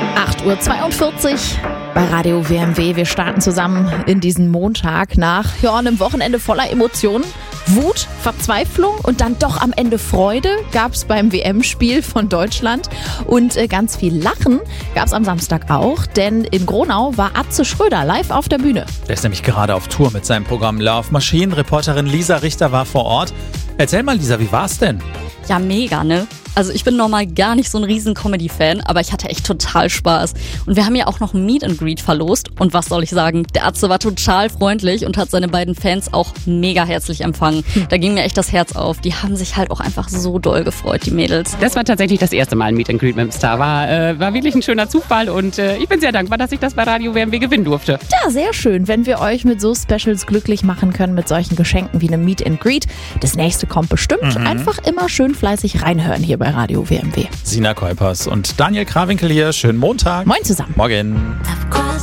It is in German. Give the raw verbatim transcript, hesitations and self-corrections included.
acht Uhr zweiundvierzig bei Radio W M W. Wir starten zusammen in diesen Montag nach ja, einem Wochenende voller Emotionen. Wut, Verzweiflung und dann doch am Ende Freude gab es beim W M-Spiel von Deutschland. Und äh, ganz viel Lachen gab es am Samstag auch, denn in Gronau war Atze Schröder live auf der Bühne. Der ist nämlich gerade auf Tour mit seinem Programm Love Machine. Reporterin Lisa Richter war vor Ort. Erzähl mal, Lisa, wie war's denn? Ja, mega, ne? Also ich bin normal gar nicht so ein riesen Comedy-Fan, aber ich hatte echt total Spaß. Und wir haben ja auch noch ein Meet and Greet verlost. Und was soll ich sagen, der Atze war total freundlich und hat seine beiden Fans auch mega herzlich empfangen. Da ging mir echt das Herz auf. Die haben sich halt auch einfach so doll gefreut, die Mädels. Das war tatsächlich das erste Mal ein Meet and Greet mit dem Star. War, äh, war wirklich ein schöner Zufall und äh, ich bin sehr dankbar, dass ich das bei Radio W M W gewinnen durfte. Ja, sehr schön, wenn wir euch mit so Specials glücklich machen können, mit solchen Geschenken wie einem Meet and Greet. Das nächste kommt bestimmt. Mhm. Einfach immer schön fleißig reinhören hier bei Radio W M W. Sina Kuipers und Daniel Krawinkel hier. Schönen Montag. Moin zusammen. Morgen.